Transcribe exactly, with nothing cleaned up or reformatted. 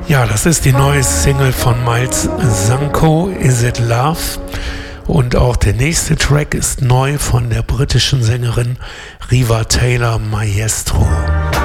Ja, das ist die neue Single von Miles Sanko, Is It Love? Und auch der nächste Track ist neu von der britischen Sängerin Riva Taylor Maestro.